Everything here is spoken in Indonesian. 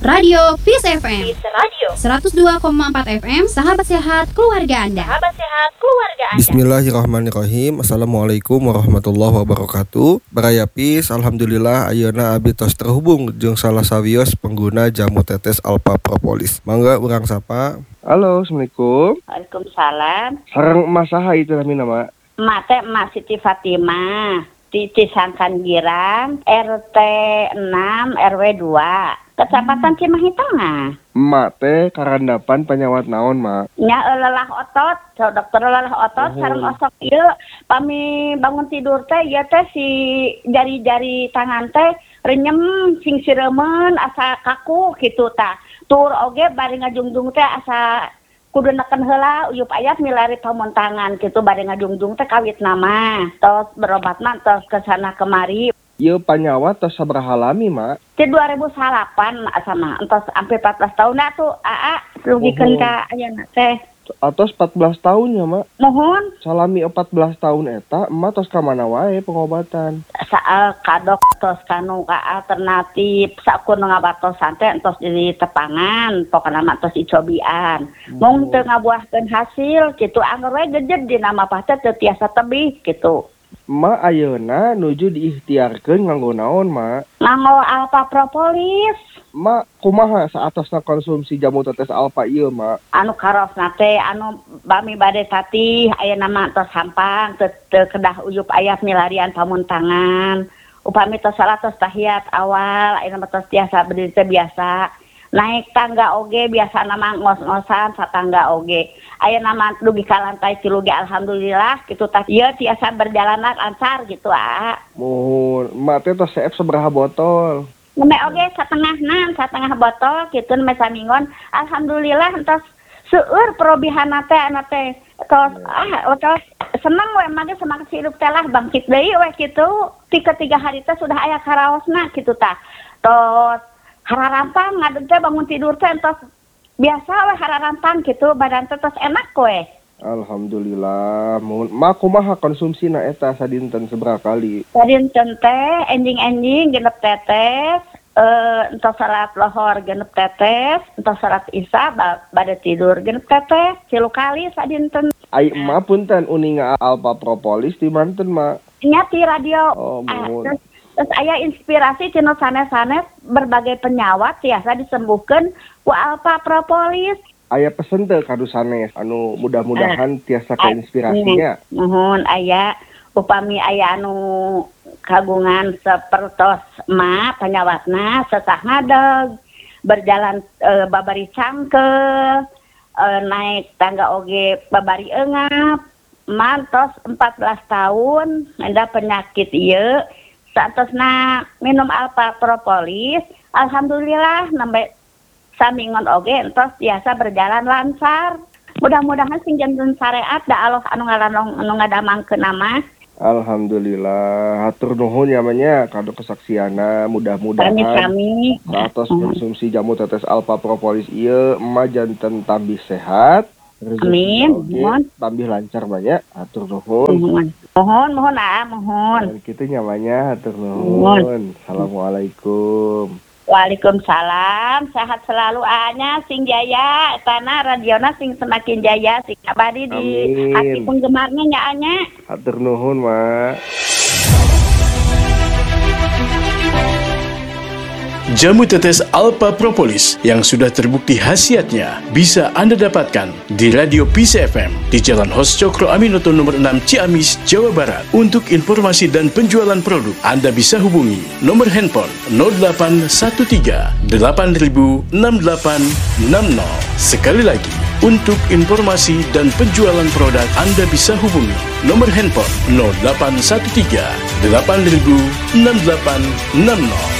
Radio Peace FM. Peace Radio 102,4 FM. Sahabat sehat keluarga Anda. Sahabat sehat keluarga Anda. Bismillahirrahmanirrahim. Assalamualaikum warahmatullahi wabarakatuh. Baraya Peace, alhamdulillah ayeuna abdi tos terhubung jeung salah sawios pengguna jamu tetes Alpha Propolis. Mangga urang sapa. Halo, Assalamualaikum. Waalaikumsalam. Sareng emas saha itu namina, Mak? Emak Siti Fatimah di Cisangkan Girang, RT 6 RW 2. Kecamatan Cimahi Tengah. Emak teh karandapan penyawat naon, Mak? Nya lelah otot, dokter lelah otot sareng osok ieu pami bangun tidur teh ieu teh si jari-jari tangan teh renyem sing sireumeun asa kaku kitu tah. Tur oge bari ngajungjung teh asa kudu neken heula uyup aya milari pamon tangan kitu bari ngajungjung teh kawit nama. Tos berobat mah tos kesana kemari. Ieu panyawa tos sabaraha lami, Mak? Di 2008 sama entos sampai 14 tahun atuh rugikeun ka ayeuna teh. Atos 14 tahun ya, Mak? Mohon. Salami 14 tahun eta, emak tos ka mana wae pengobatan? Saal kadok tos kanu ka alternatif sakur ngabatosan teh entos di tepangan, pokona mah tos dicobian. Mung teu ngabuahkeun hasil kitu anggar wae gejed di nama teh teu tiasa tebih kitu. Emak ayeuna nuju diikhtiarkeun nganggo naon, Mak? Nganggo Alpha Propolis. Mak, kumaha saatosna konsumsi jamu tetes Alpha ieu, Mak? Anu karosna teh anu bami bade tatih ayeuna mah tos hampang teu kedah uyup aya milarian pamun tangan. Upami tos salah tos tahiyat awal ayeuna mah tos tiasa berdiri teh biasa. Naik tangga oge biasa nama ngos-ngosan satangga oge. Ayeuna mah dugi ka lantai 3 ge alhamdulillah kitu tah ieu tiasa berjalan lancar gitu Mohon, emak teh tos seep sabaraha botol? Neme oge satengah botol kitu neme samingon. Alhamdulillah entos seueur perobihanna teh ana teh. Tos seneng we mage semangat hidup teh lah bangkit deui we kitu. 3 hari teh sudah aya karaosna kitu tah. Tos hararampang ngadeg teh bangun tidur teh entos biasa we hararampang kitu badan teh tos enak we. Alhamdulillah. Mak kumaha konsumsina eta sadinten sabaraha kali? Sadinten teh enjing-enjing genep tetes, entos salat lohor genep tetes, entos salat isya bade tidur genep tetes, 3 kali sadinten. Ai emak punten uninga Alpha Propolis di manten, Mak? Nya ti radio. Terus aya inspirasi cenah sanes-sanes berbagai penyawat tiasa disembuhkeun ku Alpha Propolis. Aya pesen teh kadu sanes anu mudah-mudahan tiasa inspirasinya. Nuhun aya upami aya anu kagungan sapertos emak penyawatna sesah ngadeg berjalan babari cangkel naik tangga oge babari eungap mantos 14 tahun enda penyakit ieu saatosna minum Alpha Propolis, alhamdulillah nembe samingon oge entos biasa berjalan lancar. Mudah-mudahan sing janten syariat da Allah anu ngadamangkeun nama. Alhamdulillah, hatur nuhun namanya kado kesaksiana, mudah-mudahan kami atas konsumsi jamu tetes Alpha Propolis ieu emak janten tambih sehat. Amin. Tambih lancar banyak, hatur nuhun. Mohon. Kitu nyamanya hatur nuhun. Assalamualaikum. Waalaikumsalam. Sehat selalu anya sing jaya tanah radiona sing semakin jaya sing abadi di hati penggemarnya nya anya. Hatur nuhun, Mak. Jamu tetes Alpha Propolis yang sudah terbukti khasiatnya bisa Anda dapatkan di Radio Peace FM di Jalan Hos Cokro Aminoto nomor 6 Ciamis, Jawa Barat. Untuk informasi dan penjualan produk, Anda bisa hubungi nomor handphone 0813 8000 6860. Sekali lagi, untuk informasi dan penjualan produk, Anda bisa hubungi nomor handphone 0813 8000 6860.